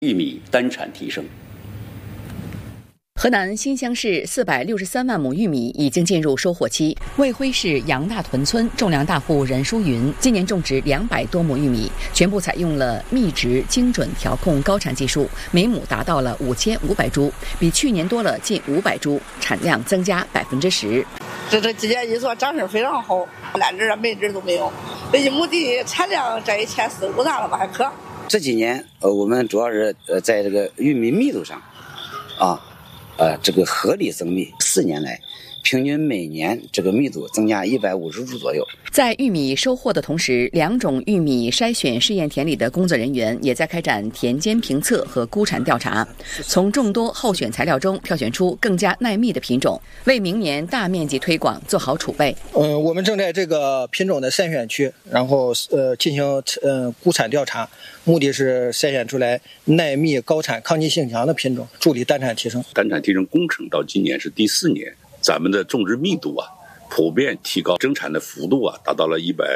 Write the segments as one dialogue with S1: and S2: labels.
S1: 玉米单产提升。
S2: 河南新乡市463万亩玉米已经进入收获期。卫辉市杨大屯村种粮大户任淑云今年种植200多亩玉米，全部采用了密植精准调控高产技术，每亩达到了5500株，比去年多了近500株，产量增加10%。
S3: 这今年一做长势非常好，烂枝霉枝都没有，这一亩地产量这前4、5大了吧还可。
S4: 这几年我们主要是在这个玉米密度上这个合理增密，4年来平均每年这个密度增加150株左右。
S2: 在玉米收获的同时，2种玉米筛选试验田里的工作人员也在开展田间评测和估产调查，从众多候选材料中挑选出更加耐密的品种，为明年大面积推广做好储备。
S5: 我们正在这个品种的筛选区，然后进行估产调查，目的是筛选出来耐密、高产、抗击性强的品种，助力单产提升。
S6: 单产提升工程到今年是第4年，咱们的种植密度普遍提高，增产的幅度达到了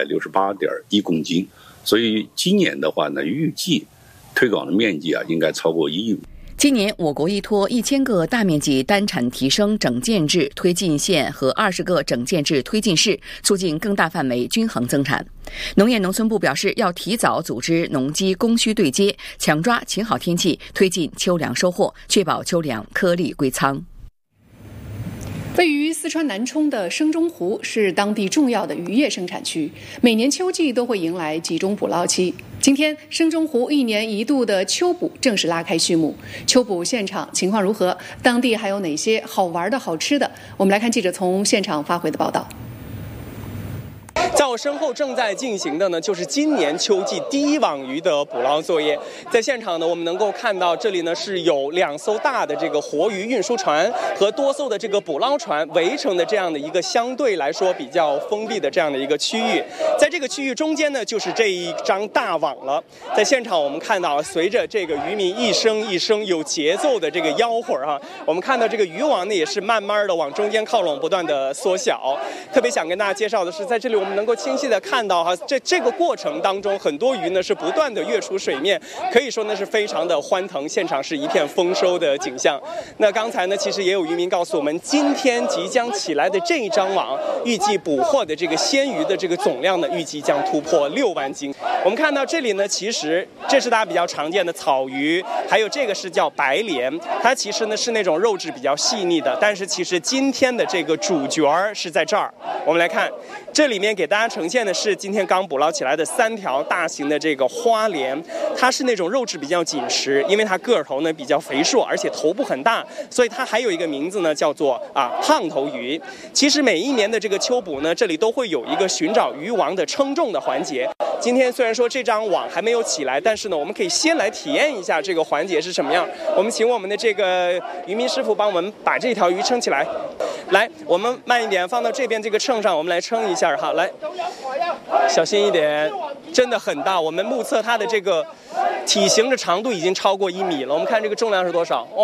S6: 168.1公斤，所以今年的话呢，预计推广的面积应该超过1亿亩。
S2: 今年我国依托1000个大面积单产提升整建制推进县和20个整建制推进市，促进更大范围均衡增产。农业农村部表示，要提早组织农机供需对接，抢抓晴好天气，推进秋粮收获，确保秋粮颗粒归仓。
S7: 位于四川南充的升中湖是当地重要的渔业生产区，每年秋季都会迎来集中捕捞期。今天，升中湖1年1度的秋捕正式拉开序幕。秋捕现场情况如何？当地还有哪些好玩的好吃的？我们来看记者从现场发回的报道。
S8: 在我身后正在进行的呢，就是今年秋季第一网鱼的捕捞作业。在现场呢，我们能够看到这里呢是有2艘大的这个活鱼运输船和多艘的这个捕捞船围成的这样的一个相对来说比较封闭的这样的一个区域。在这个区域中间呢，就是这一张大网了。在现场我们看到，随着这个渔民一声一声有节奏的这个吆喝我们看到这个渔网呢也是慢慢的往中间靠拢，不断的缩小。特别想跟大家介绍的是，在这里我们能够清晰的看到这个过程当中，很多鱼呢是不断的跃出水面，可以说呢是非常的欢腾，现场是一片丰收的景象。那刚才呢，其实也有渔民告诉我们，今天即将起来的这一张网，预计捕获的这个鲜鱼的这个总量呢，预计将突破6万斤。我们看到这里呢，其实这是大家比较常见的草鱼，还有这个是叫白鲢，它其实呢是那种肉质比较细腻的，但是其实今天的这个主角是在这儿。我们来看，这里面给大家呈现的是今天刚捕捞起来的3条大型的这个花鲢，它是那种肉质比较紧实，因为它个头呢比较肥硕，而且头部很大，所以它还有一个名字呢叫做胖头鱼。其实每一年的这个秋捕呢，这里都会有一个寻找鱼王的称重的环节。今天虽然说这张网还没有起来，但是呢，我们可以先来体验一下这个环节是什么样。我们请我们的这个渔民师傅帮我们把这条鱼撑起来。来，我们慢一点，放到这边这个秤上，我们来称一下来，小心一点，真的很大。我们目测它的这个体型的长度已经超过1米了。我们看这个重量是多少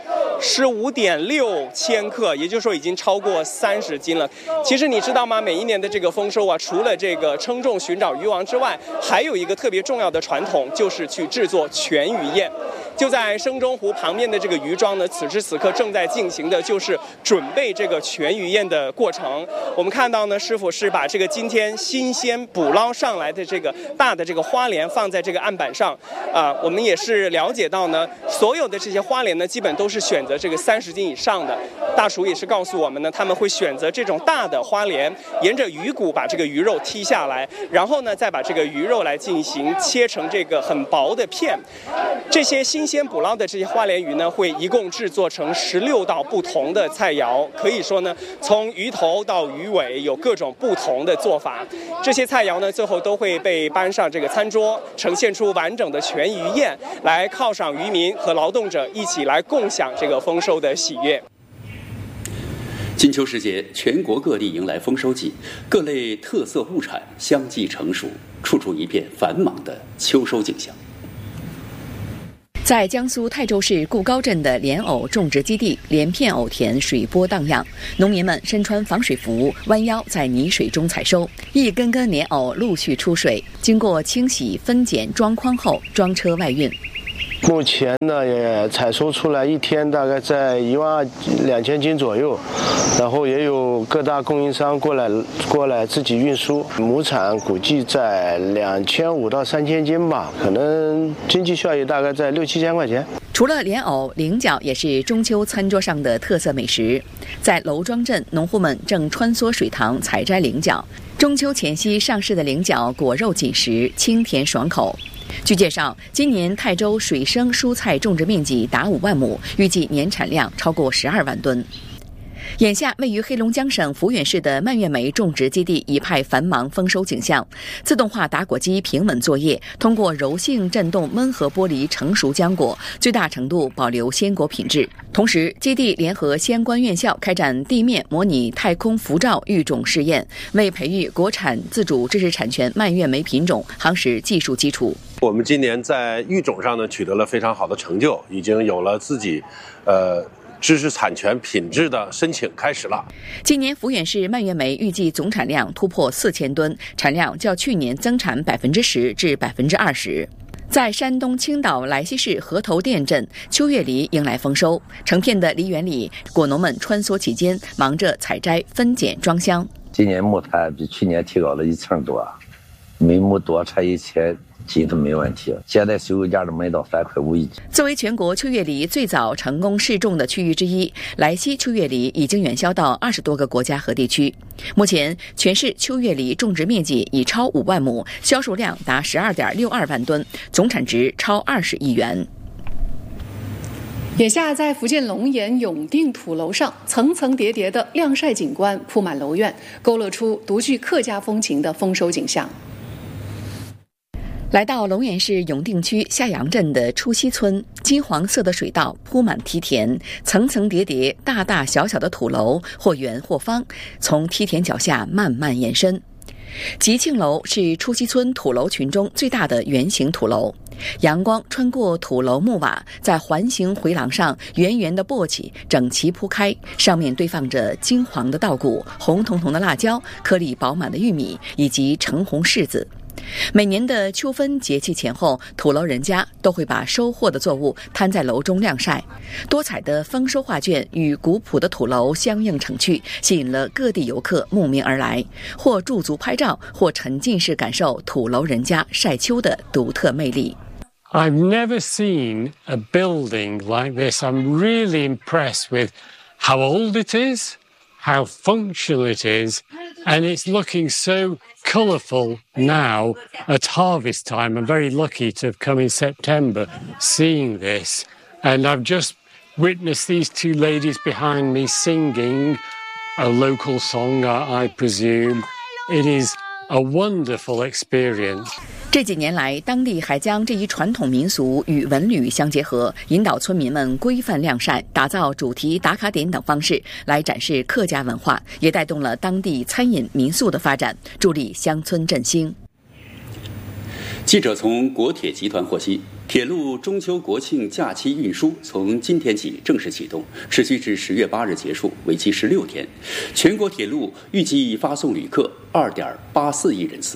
S8: ？15.6千克，也就是说已经超过30斤了。其实你知道吗？每一年的这个丰收除了这个称重寻找鱼王之外，还有一个特别重要的传统，就是去制作全鱼宴。就在升中湖旁边的这个渔庄呢，此时此刻正在进行的就是准备这个全鱼宴的过程。我们看到呢，师傅是把这个今天新鲜捕捞上来的这个大的这个花鲢放在这个案板上。我们也是了解到呢，所有的这些花鲢呢，基本都是选择这个30斤以上的。大厨也是告诉我们呢，他们会选择这种大的花鲢，沿着鱼骨把这个鱼肉剔下来，然后呢，再把这个鱼肉来进行切成这个很薄的片。这些新鲜捕捞的这些花鲢鱼呢，会一共制作成16道不同的菜肴，可以说呢，从鱼头到鱼尾有各种不同的做法。这些菜肴呢，最后都会被搬上这个餐桌，呈现出完整的全鱼宴，来犒赏渔民和劳动者一起来共享这个丰收的喜悦。
S1: 金秋时节，全国各地迎来丰收季，各类特色物产相继成熟，处处一片繁忙的秋收景象。
S2: 在江苏泰州市固高镇的莲藕种植基地，连片藕田水波荡漾，农民们身穿防水服，弯腰在泥水中采收，一根根莲藕陆续出水，经过清洗、分拣、装筐后装车外运。
S9: 目前呢也采收出来，一天大概在12000斤左右，然后也有各大供应商过来自己运输，亩产估计在2500到3000斤吧，可能经济效益大概在6-7千块钱。
S2: 除了莲藕，菱角也是中秋餐桌上的特色美食。在娄庄镇，农户们正穿梭水塘采摘菱角。中秋前夕上市的菱角果肉紧实，清甜爽口。据介绍，今年泰州水生蔬菜种植面积达5万亩，预计年产量超过12万吨。眼下，位于黑龙江省抚远市的蔓越莓种植基地一派繁忙丰收景象。自动化打果机平稳作业，通过柔性震动闷合剥离成熟浆果，最大程度保留鲜果品质。同时，基地联合相关院校开展地面模拟太空辐照育种试验，为培育国产自主知识产权蔓越莓品种夯实技术基础。
S10: 我们今年在育种上呢取得了非常好的成就，已经有了自己知识产权品质的申请开始了。
S2: 今年抚远市蔓越莓预计总产量突破4000吨，产量较去年增产10%至20%。在山东青岛莱西市河头店镇，秋月梨迎来丰收，成片的梨园里，果农们穿梭其间，忙着采摘、分拣、装箱。
S11: 今年亩产比去年提高了1成多，每亩多产1000斤都没问题。现在收购价都卖到3.5块1斤。
S2: 作为全国秋月梨最早成功试种的区域之一，莱西秋月梨已经远销到20多个国家和地区。目前，全市秋月梨种植面积已超5万亩，销售量达12.62万吨，总产值超20亿元。
S7: 眼下，在福建龙岩永定土楼上，层层叠叠的晾晒景观铺满楼院，勾勒出独具客家风情的丰收景象。
S2: 来到龙岩市永定区下杨镇的初溪村，金黄色的水稻铺满梯田，层层叠叠、大大小小的土楼，或圆或方，从梯田脚下慢慢延伸。吉庆楼是初溪村土楼群中最大的圆形土楼，阳光穿过土楼木瓦，在环形回廊上圆圆的簸起，整齐铺开，上面堆放着金黄的稻谷、红彤彤的辣椒、颗粒饱满的玉米以及橙红柿子。每年的秋分节气前后，土楼人家都会把收获的作物摊在楼中晾晒。多彩的丰收画卷与古朴的土楼相映成趣，吸引了各地游客慕名而来，或驻足拍照，或沉浸式感受土楼人家晒秋的独特魅力。
S12: I've never seen a building like this. I'm really impressed with how old it is, how functional it is, and it's looking so colourful now at harvest time. I'm very lucky to have come in September seeing this, and I've just witnessed these two ladies behind me singing a local song, I presume. It is a wonderful experience.
S2: 这几年来，当地还将这一传统民俗与文旅相结合，引导村民们规范晾晒，打造主题打卡点等方式来展示客家文化，也带动了当地餐饮民宿的发展，助力乡村振兴。
S1: 记者从国铁集团获悉，铁路中秋国庆假期运输从今天起正式启动，持续至10月8日结束，为期16天。全国铁路预计发送旅客2.84亿人次。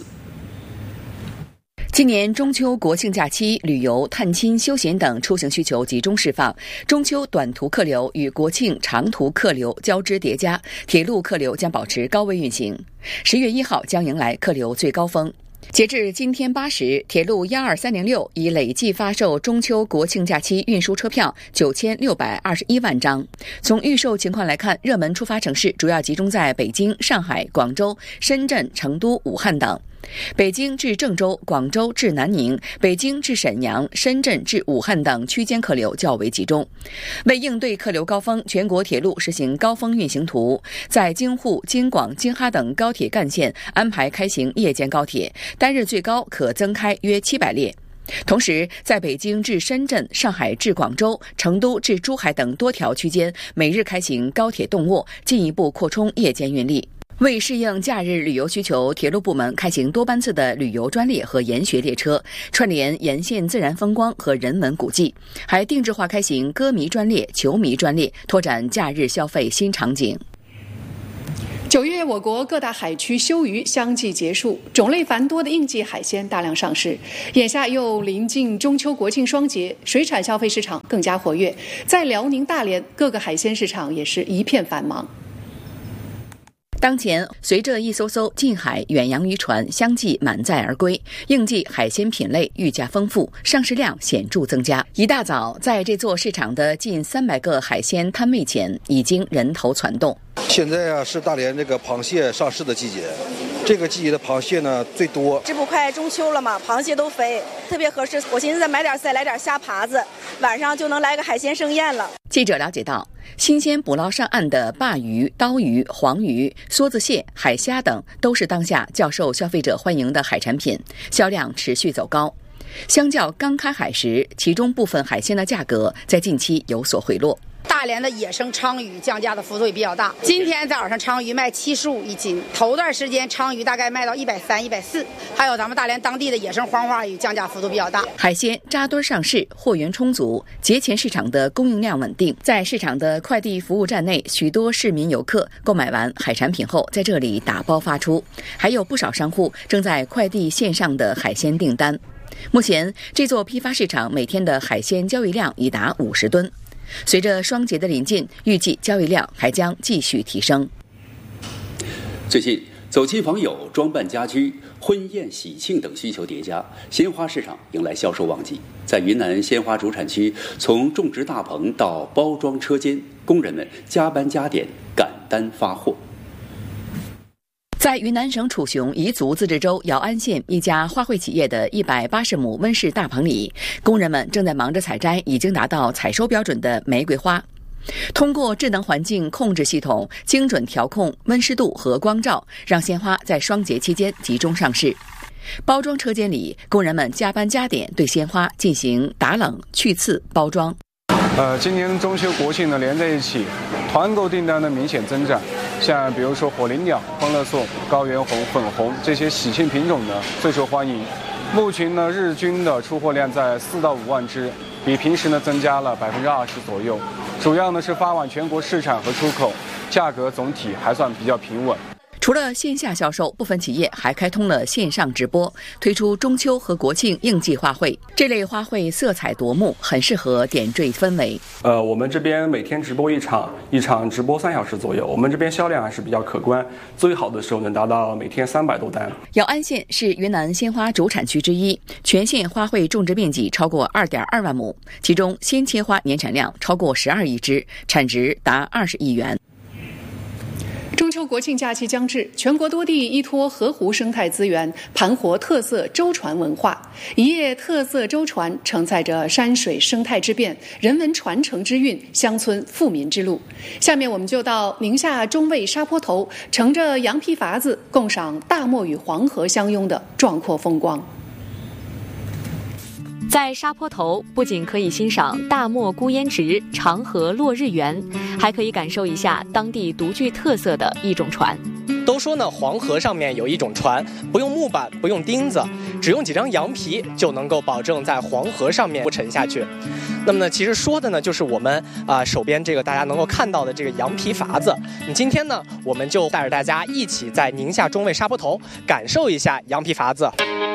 S2: 今年中秋国庆假期，旅游、探亲、休闲等出行需求集中释放，中秋短途客流与国庆长途客流交织叠加，铁路客流将保持高位运行。10月1号将迎来客流最高峰。截至今天8时，铁路12306已累计发售中秋国庆假期运输车票9621万张。从预售情况来看，热门出发城市主要集中在北京、上海、广州、深圳、成都、武汉等。北京至郑州、广州至南宁、北京至沈阳、深圳至武汉等区间客流较为集中。为应对客流高峰，全国铁路实行高峰运行图，在京沪、京广、京哈等高铁干线安排开行夜间高铁，单日最高可增开约700列。同时，在北京至深圳、上海至广州、成都至珠海等多条区间，每日开行高铁动卧，进一步扩充夜间运力。为适应假日旅游需求，铁路部门开行多班次的旅游专列和研学列车，串联沿线自然风光和人文古迹，还定制化开行歌迷专列、球迷专列，拓展假日消费新场景。
S7: 9月，我国各大海区休渔相继结束，种类繁多的应季海鲜大量上市。眼下又临近中秋国庆双节，水产消费市场更加活跃。在辽宁大连，各个海鲜市场也是一片繁忙。
S2: 当前，随着一艘艘近海远洋渔船相继满载而归，应季海鲜品类愈加丰富，上市量显著增加。一大早，在这座市场的近300个海鲜摊位前，已经人头攒动。
S13: 现在是大连这个螃蟹上市的季节，这个季节的螃蟹呢最多。
S14: 这不快中秋了吗？螃蟹都肥，特别合适。我寻思再来点虾爬子，晚上就能来个海鲜盛宴了。
S2: 记者了解到，新鲜捕捞上岸的鲅鱼、刀鱼、黄鱼、梭子蟹、海虾等，都是当下较受消费者欢迎的海产品，销量持续走高。相较刚开海时，其中部分海鲜的价格在近期有所回落。
S15: 大连的野生鲳鱼降价的幅度也比较大，今天早上鲳鱼卖75一斤，头段时间鲳鱼大概卖到130、140，还有咱们大连当地的野生黄花鱼降价幅度比较大。
S2: 海鲜扎堆上市，货源充足，节前市场的供应量稳定。在市场的快递服务站内，许多市民游客购买完海产品后，在这里打包发出，还有不少商户正在快递线上的海鲜订单。目前，这座批发市场每天的海鲜交易量已达50吨。随着双节的临近，预计交易量还将继续提升。
S1: 最近，走亲访友、装扮家居、婚宴喜庆等需求叠加，鲜花市场迎来销售旺季。在云南鲜花主产区，从种植大棚到包装车间，工人们加班加点赶单发货。在云南省楚雄彝族自治州瑶安县一家花卉企业的180亩温室大棚里，工人们正在忙着采摘已经达到采收标准的玫瑰花。通过智能环境控制系统，精准调控温湿度和光照，让鲜花在双节期间集中上市。包装车间里，工人们加班加点对鲜花进行打冷、去刺、包装。
S16: 今年中秋国庆呢连在一起，团购订单呢明显增长。像比如说火灵鸟、欢乐颂、高原红、粉红这些喜庆品种呢最受欢迎。目前呢日均的出货量在4到5万只，比平时呢增加了20%左右。主要呢是发往全国市场和出口，价格总体还算比较平稳。除了线下销售，部分企业还开通了线上直播，推出中秋和国庆应季花卉。这类花卉色彩夺目，很适合点缀氛围。我们这边每天直播一场直播3小时左右，我们这边销量还是比较可观，最好的时候能达到每天300多单。瑶安县是云南鲜花主产区之一，全县花卉种植面积超过2.2万亩，其中鲜切花年产量超过12亿只，产值达20亿元。
S7: 中秋国庆假期将至，全国多地依托河湖生态资源，盘活特色舟船文化。一叶特色舟船承载着山水生态之变、人文传承之韵、乡村富民之路。下面我们就到宁夏中卫沙坡头，乘着羊皮筏子，共赏大漠与黄河相拥的壮阔风光。
S17: 在沙坡头，不仅可以欣赏大漠孤烟直、长河落日圆，还可以感受一下当地独具特色的一种船。
S8: 都说呢，黄河上面有一种船，不用木板，不用钉子，只用几张羊皮就能够保证在黄河上面不沉下去。那么呢，其实说的呢，就是我们手边这个大家能够看到的这个羊皮筏子。今天呢，我们就带着大家一起在宁夏中卫沙坡头感受一下羊皮筏子。